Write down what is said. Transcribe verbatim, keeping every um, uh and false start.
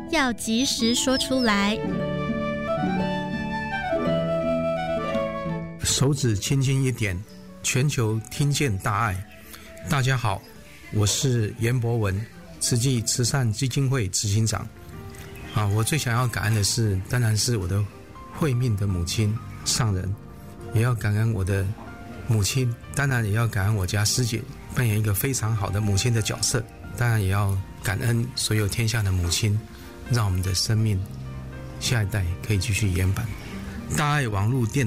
要及时说出来。 手指轻轻一点，全球听见大爱。大家好，我是严博文，慈济慈善基金会执行长。啊，我最想要感恩的是，当然是我的慧命的母亲上人，也要感恩我的母亲，当然也要感恩我家师姐扮演一个非常好的母亲的角色，当然也要感恩所有天下的母亲，让我们的生命下一代可以继续延续。大爱网络电